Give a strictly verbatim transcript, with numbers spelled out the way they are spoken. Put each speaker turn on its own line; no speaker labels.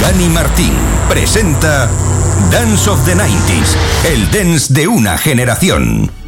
Dani Martín presenta Dance of the noventa, el dance de una generación.